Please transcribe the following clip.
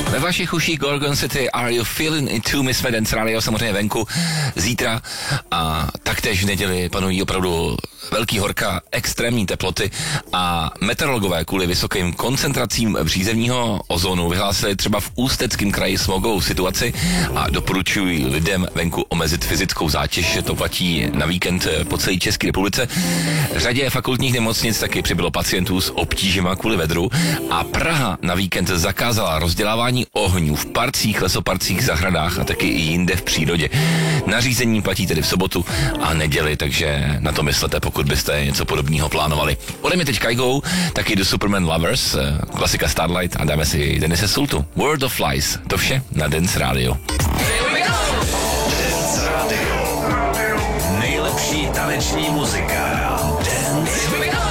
Ve vašich uších Gorgon City, Are You Feeling It Too? My jsme Dance Radio samozřejmě venku zítra a taktéž v neděli panují opravdu velký horka, extrémní teploty a meteorologové kvůli vysokým koncentracím přízemního ozonu vyhlásili třeba v Ústeckém kraji smogovou situaci a doporučují lidem venku omezit fyzickou zátěž. To platí na víkend po celé České republice. Řadě fakultních nemocnic taky přibylo pacientů s obtížima kvůli vedru a Praha na víkend zakázala rozdělávání ohňů v parcích, lesoparcích, zahradách a taky i jinde v přírodě. Nařízení platí tedy v sobotu a neděli, takže na to myslete, pokud byste něco podobného plánovali. Ode mě teď Kaigo, taky do Superman Lovers, klasika Starlight a dáme si Denise Sultu. World of Flies, to vše na Dance Radio. Dance Radio. Nejlepší taneční muzika. Dance